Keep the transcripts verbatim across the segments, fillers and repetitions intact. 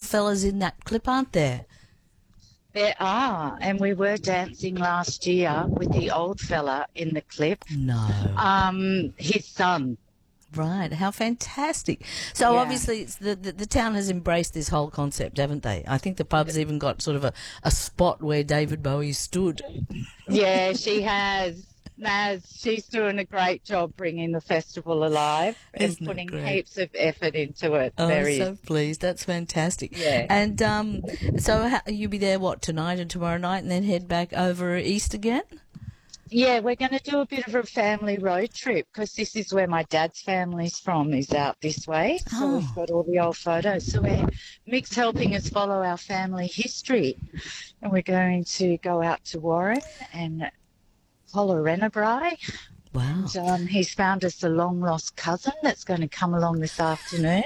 fellas in that clip, aren't there? There are, and we were dancing last year with the old fella in the clip. No. Um, his son. Right, how fantastic. So Yeah. obviously it's the, the the town has embraced this whole concept, haven't they? I think the pub's even got sort of a, a spot where David Bowie stood. Yeah, she has. Naz, she's doing a great job bringing the festival alive and Isn't it putting great? heaps of effort into it. Oh, there I'm is. so pleased. That's fantastic. Yeah. And um, so ha- you'll be there, what, tonight and tomorrow night, and then head back over east again? Yeah, we're going to do a bit of a family road trip because this is where my dad's family's from, is out this way. So Oh. we've got all the old photos. So we're Mick's helping us follow our family history. And we're going to go out to Warren and Hollerenabri. Wow. And, um, he's found us a long-lost cousin that's going to come along this afternoon.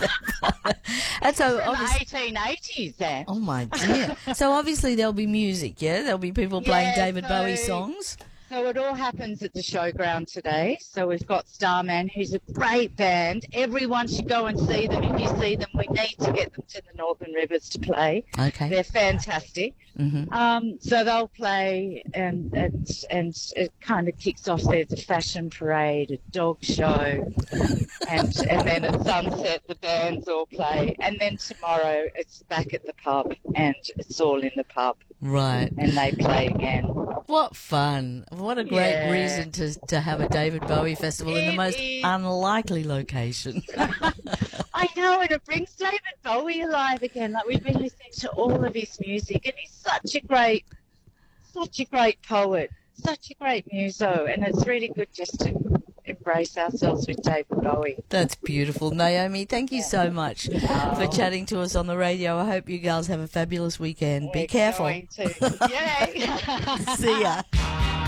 And so From the obviously, eighteen eighties, then. oh my dear. So obviously there'll be music, yeah? There'll be people playing Yeah, David so- Bowie songs. So it all happens at the showground today. So we've got Starman, who's a great band. Everyone should go and see them. If you see them, we need to get them to the Northern Rivers to play. Okay. They're fantastic. Mm-hmm. Um, so they'll play, and and and it kind of kicks off. There's a fashion parade, a dog show, and and then at sunset the bands all play. And then tomorrow it's back at the pub, and it's all in the pub, Right. and they play again. What fun. What a great Yeah. reason to, to have a David Bowie festival in the It most is. unlikely location. I know, and it brings David Bowie alive again. Like, we've been listening to all of his music, and he's such a great, such a great poet, such a great muso, and it's really good just to embrace ourselves with David Bowie. That's beautiful. Naomi, thank you so much for chatting to us on the radio. I hope you girls have a fabulous weekend. Be We're careful. going to. Yay! See ya.